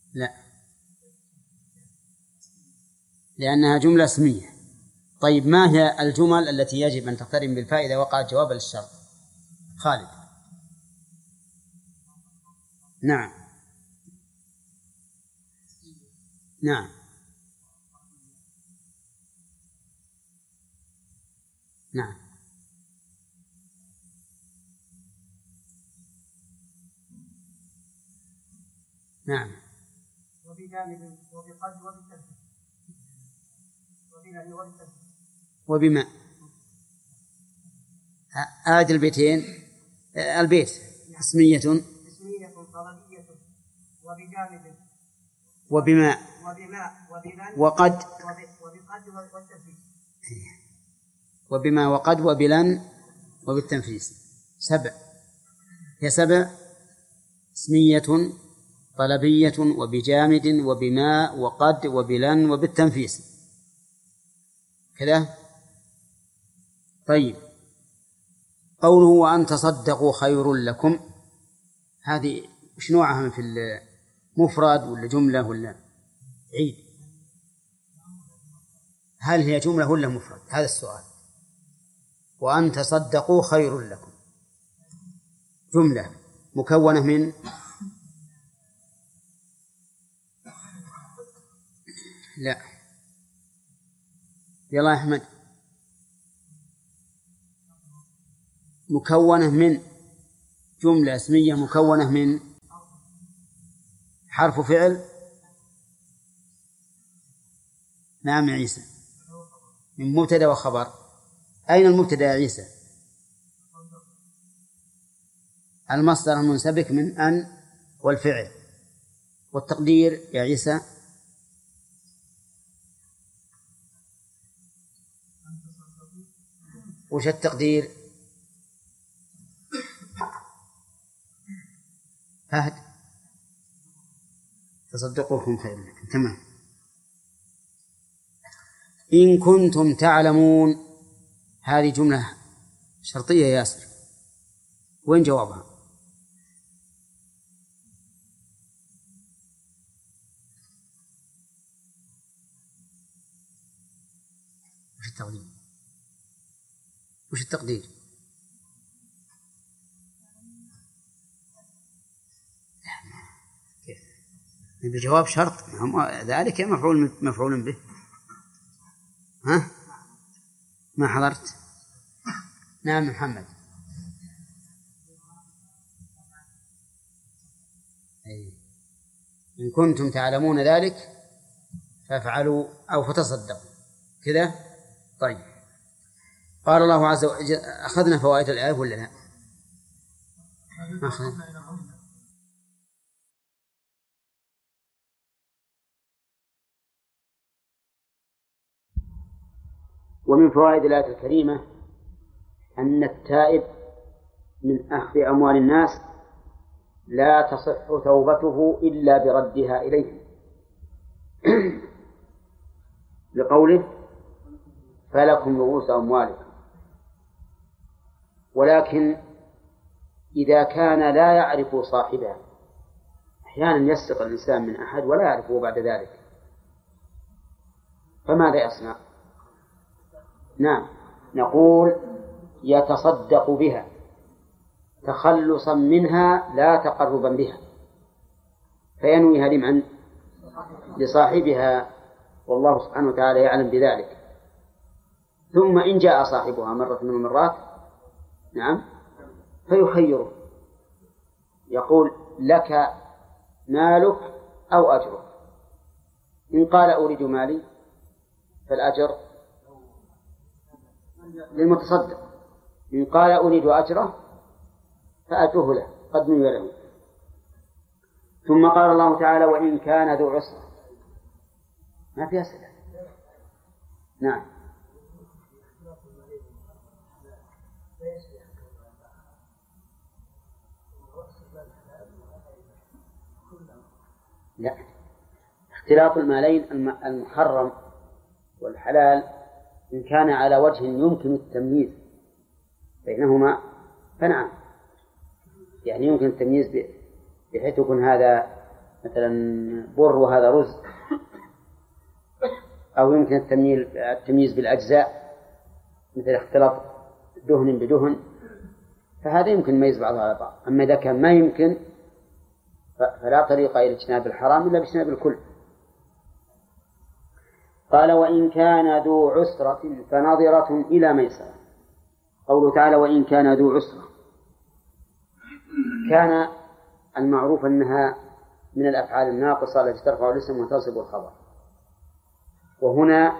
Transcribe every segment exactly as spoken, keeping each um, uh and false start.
لا، لأنها جملة اسمية. طيب ما هي الجمل التي يجب أن تقترن بالفاء إذا وقعت جوابا للشرط؟ خالد. نعم نعم نعم نعم وبجانب وبقد وبالتنفيذ وبما. آد البيتين البيت اسمية اسمية طلبية وبجانب وبما وبما وبلن وقد وبقد والتنفيذ. وبما وقد وبلن وبالتنفيذ. سبع، هي سبع: اسمية طلبية وبجامد وبما وقد وبلن وبالتنفيذ كذا. طيب، قوله وأن تصدقوا خير لكم، هذه وش نوعها؟ في المفرد ولا جملة ولا عيد؟ هل هي جملة ولا مفرد؟ هذا السؤال. وأن تصدقوا خير لكم جملة مكونة من لا يلا أحمد، مكونة من جملة اسمية مكونة من حرف فعل. نعم يا عيسى، من مبتدأ وخبر. أين المبتدأ يا عيسى؟ المصدر المنسبك من أن والفعل. والتقدير يا عيسى؟ وش التقدير؟ فهد، تصدقوكم خير لكم. تمام. إن كنتم تعلمون، هذه جملة شرطية يا ياسر، وين جوابها؟ وش التقدير؟ وش التقدير؟ بجواب شرط ذلك مفعول مفعول به. ها ما حضرت؟ نعم محمد. أي. إن كنتم تعلمون ذلك فافعلوا أو فتصدقوا كذا. طيب، قال الله عز وجل. أخذنا فوائد الآية ولا لا؟ ما أخذنا. ومن فوائد الآية الكريمة أن التائب من أخذ أموال الناس لا تصح توبته إلا بردها إليهم لقوله فلكم رؤوس أموالكم. ولكن إذا كان لا يعرف صاحبها، أحيانا يسرق الإنسان من أحد ولا يعرفه بعد ذلك، فماذا يصنع؟ نعم، نقول يتصدق بها تخلصا منها لا تقربا بها، فينويها لمن؟ لصاحبها، والله سبحانه وتعالى يعلم بذلك. ثم إن جاء صاحبها مرة من المرات نعم فيخيره، يقول لك مالك أو أجرك. إن قال أريد مالي فالأجر للمتصدق، إن قال أريد أجره فأجره له قد نوي له. ثم قال الله تعالى وإن كان ذو عسرة، ما فيها سلام. نعم لا، اختلاط المالين المحرم والحلال إن كان على وجه يمكن التمييز بينهما فنعم، يعني يمكن التمييز بحيث يكون هذا مثلا بر وهذا رز، أو يمكن التمييز بالأجزاء مثل اختلاط دهن بدهن، فهذا يمكن يميز بعضها على بعض. أما إذا كان ما يمكن فلا طريق إلى اجتناب الحرام إلا باجتناب الكل. قال وإن كان ذو عسرة فنظرة إلى ميسرة. قوله تعالى وإن كان ذو عسرة، كان المعروف أنها من الأفعال الناقصة التي ترفع الاسم وتنصب الخبر، وهنا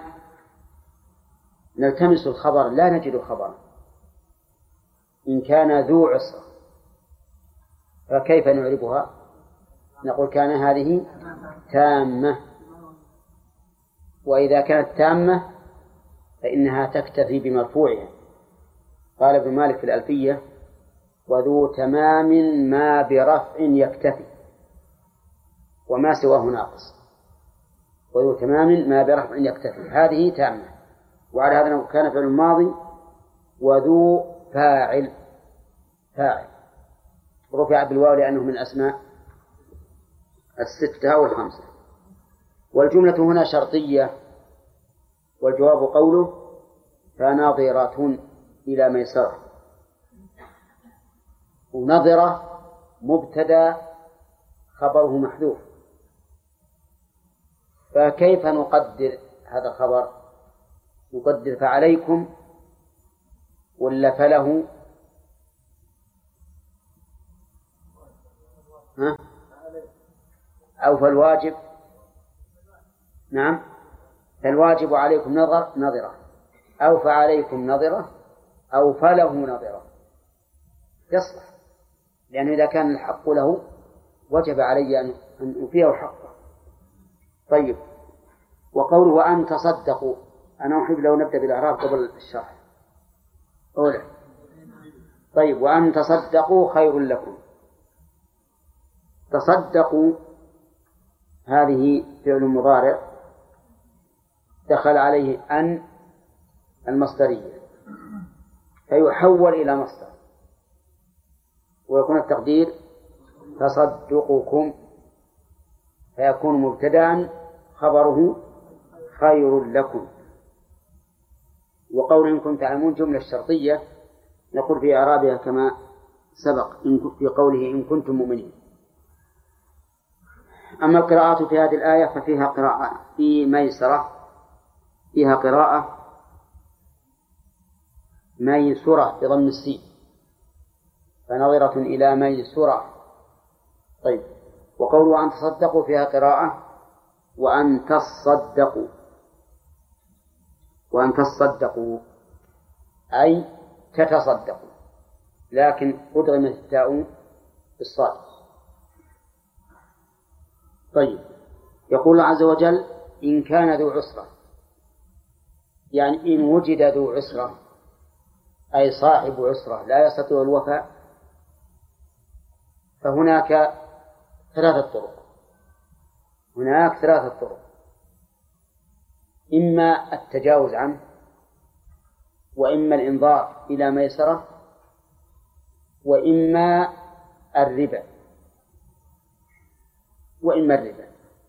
نلتمس الخبر لا نجد خبرا. إن كان ذو عسرة فكيف نعربها؟ نقول كان هذه تامة، وإذا كانت تامة فإنها تكتفي بمرفوعها. قال ابن مالك في الألفية وذو تمام ما برفع يكتفي، وما سواه ناقص. وذو تمام ما برفع يكتفي هذه تامة. وعلى هذا لو كان فعل الماضي وذو فاعل فاعل رفع بالواو لأنه من أسماء الستة أو الخمسة. والجملة هنا شرطية، والجواب قوله فناظرة إلى ميسرة. ونظرة مبتدأ خبره محذوف، فكيف نقدر هذا الخبر؟ نقدر فعليكم ولا فله؟ ها؟ أو فالواجب؟ نعم، فالواجب عليكم نظر نظرة، أو فعليكم نظرة، أو فله نظرة، يصلح، لأنه إذا كان الحق له وجب علي أن أوفيه حقه. طيب، وقوله وأن تصدقوا، أنا أحب لو نبدأ بالإعراب قبل الشرح. أولا طيب، وأن تصدقوا خير لكم. تصدقوا هذه فعل مضارع دخل عليه أن المصدرية فيحول إلى مصدر، ويكون التقدير تصدقكم، فيكون مبتدأ خبره خير لكم. وقول إن كنتم تعلمون جملة شرطية نقول في إعرابها كما سبق في قوله إن كنتم مؤمنين. أما القراءات في هذه الآية ففيها قراءة في ميسرة، فيها قراءة ميسرة بضم السين، فنظرة إلى ميسرة. طيب، وقوله أن تصدقوا فيها قراءة وأن تصدقوا، وأن تصدقوا أي تتصدقوا، لكن أدغمت التاء بالصاد. طيب، يقول الله عز وجل إن كان ذو عسرة، يعني إن وجد ذو عسرة أي صاحب عسرة لا يستطيع الوفاء، فهناك ثلاثة طرق. هناك ثلاثة طرق: إما التجاوز عنه، وإما الإنظار إلى ميسرة، وإما الربا وإما الربا.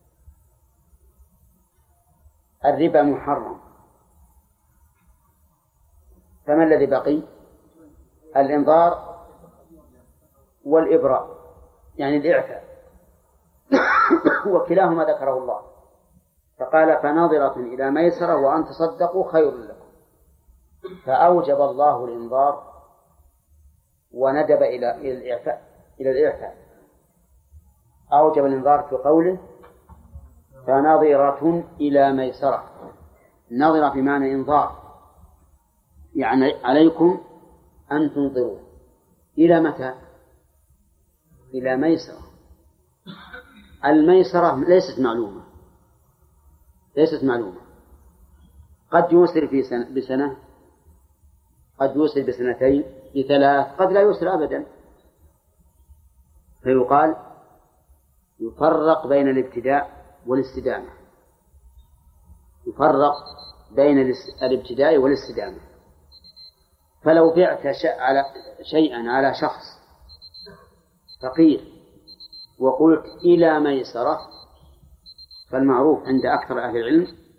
الربا محرم، فما الذي بقي؟ الإنظار والإبراء، يعني الإعفاء، وكلاهما ذكره الله، فقال فناظرة إلى ميسرة وأن تصدقوا خير لكم، فأوجب الله الإنظار وندب إلى الإعفاء إلى الإعفاء أوجب الإنظار في قوله فناظرة إلى ميسرة. ناظرة بمعنى إنظار، يعني عليكم أن تنظروا إلى متى؟ إلى ميسرة. الميسرة ليست معلومة ليست معلومة قد يوسر في سنة بسنة، قد يوسر بسنتين، بثلاث، قد لا يوسر أبدا. فيقال يفرق بين الابتداء والاستدامة، يفرق بين الابتداء والاستدامة. فلو بعت على شيئا على شخص فقير وقلت إلى ميسرة، فالمعروف عند أكثر أهل العلم